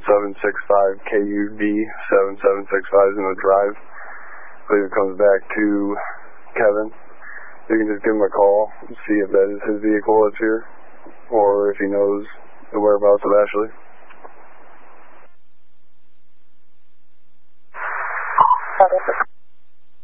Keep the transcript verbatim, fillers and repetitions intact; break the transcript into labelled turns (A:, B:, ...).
A: seven six five, K U V seven seven six five is in the drive. I believe it comes back to Kevin. You can just give him a call and see if that is his vehicle that's here, or if he knows the whereabouts of Ashley.